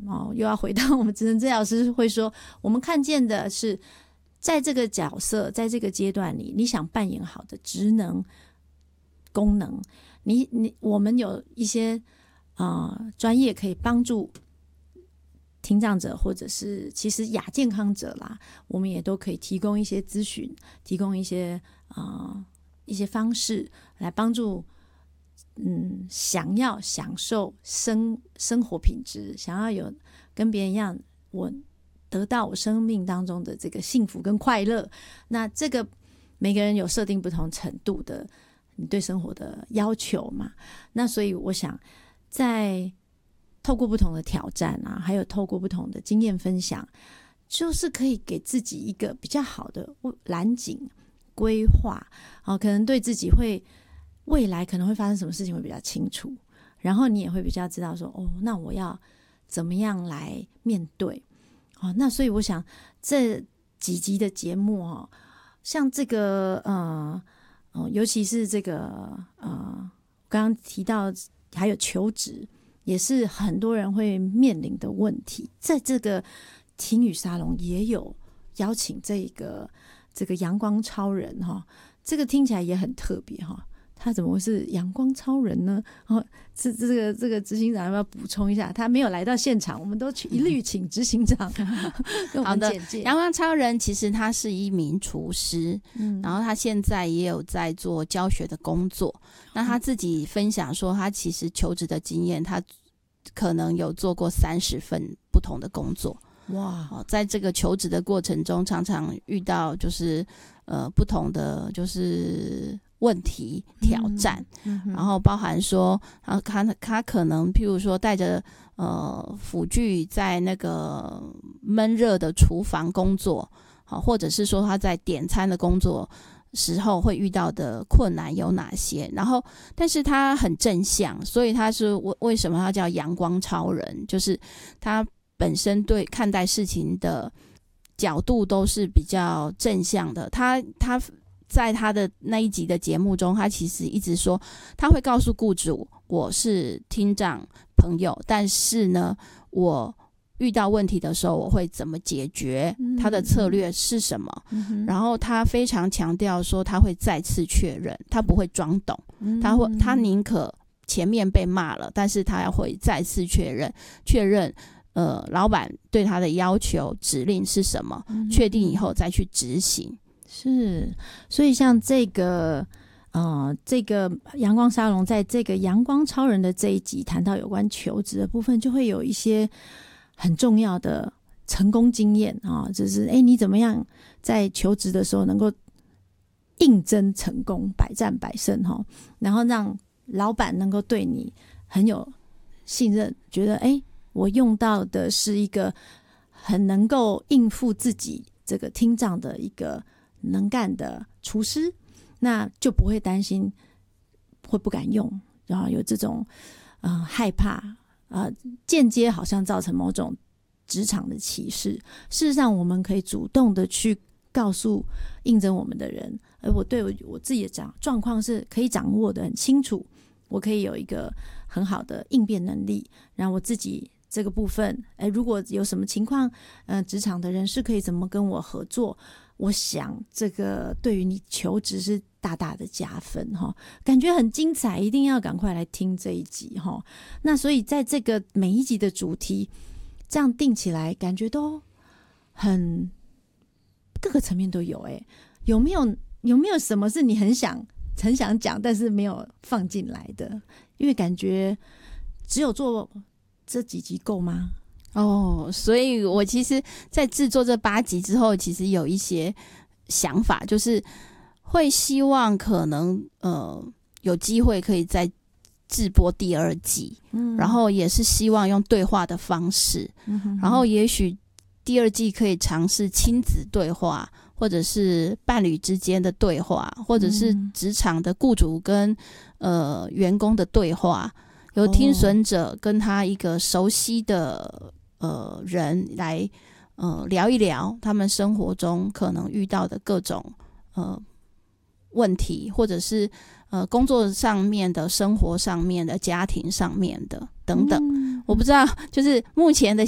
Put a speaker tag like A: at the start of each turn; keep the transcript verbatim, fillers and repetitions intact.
A: 哦，又要回到我们职能治疗师会说，我们看见的是在这个角色，在这个阶段里，你想扮演好的职能功能，你你我们有一些呃专业可以帮助听障者或者是其实亚健康者啦，我们也都可以提供一些咨询，提供一些呃一些方式来帮助嗯想要享受生生活品质，想要有跟别人一样我得到我生命当中的这个幸福跟快乐。那这个每个人有设定不同程度的你对生活的要求嘛，那所以我想在透过不同的挑战啊，还有透过不同的经验分享，就是可以给自己一个比较好的蓝景规划、啊、可能对自己会未来可能会发生什么事情会比较清楚，然后你也会比较知道说哦，那我要怎么样来面对、啊、那所以我想这几集的节目、哦、像这个呃哦、尤其是这个呃，刚刚提到还有求职，也是很多人会面临的问题。在这个听语沙龙也有邀请这个这个阳光超人哈、哦，这个听起来也很特别哈、哦。他怎么会是阳光超人呢？哦，这这个这个执行长要不要补充一下？他没有来到现场，我们都一律请执行长跟我们简介。
B: 阳光超人其实他是一名厨师、嗯、然后他现在也有在做教学的工作。那他自己分享说，他其实求职的经验，他可能有做过三十份不同的工作。哇！在这个求职的过程中，常常遇到就是呃不同的就是问题挑战、嗯嗯、然后包含说他他可能譬如说带着呃辅具在那个闷热的厨房工作，或者是说他在点餐的工作时候会遇到的困难有哪些，然后但是他很正向，所以他是为什么他叫阳光超人，就是他本身对看待事情的角度都是比较正向的。他他在他的那一集的节目中，他其实一直说他会告诉雇主我是听障朋友，但是呢我遇到问题的时候我会怎么解决，他的策略是什么、嗯、然后他非常强调说他会再次确认，他不会装懂，他会他宁可前面被骂了，但是他会再次确认确认呃，老板对他的要求指令是什么、嗯、确定以后再去执行。
A: 是，所以像这个呃，这个阳光沙龙在这个阳光超人的这一集谈到有关求职的部分，就会有一些很重要的成功经验啊、哦，就是哎，你怎么样在求职的时候能够应征成功，百战百胜哈、哦，然后让老板能够对你很有信任，觉得哎，我用到的是一个很能够应付自己这个听障的一个能干的厨师，那就不会担心会不敢用，然后有这种呃害怕，呃间接好像造成某种职场的歧视。事实上我们可以主动的去告诉应征我们的人，而我对我自己的状况是可以掌握的很清楚，我可以有一个很好的应变能力，让我自己这个部分，哎，如果有什么情况，呃，职场的人士可以怎么跟我合作？我想这个对于你求职是大大的加分哈，感觉很精彩，一定要赶快来听这一集哈。那所以在这个每一集的主题这样定起来，感觉都很各个层面都有哎，有没有有没有什么是你很想很想讲，但是没有放进来的？因为感觉只有做这几集够吗？
B: 哦，所以我其实在制作这八集之后，其实有一些想法，就是会希望可能呃有机会可以再制播第二季、嗯、然后也是希望用对话的方式、嗯、哼哼然后也许第二季可以尝试亲子对话，或者是伴侣之间的对话，或者是职场的雇主跟呃员工的对话，由听损者跟他一个熟悉的呃人来呃聊一聊他们生活中可能遇到的各种呃问题，或者是呃工作上面的、生活上面的、家庭上面的等等、嗯、我不知道就是目前的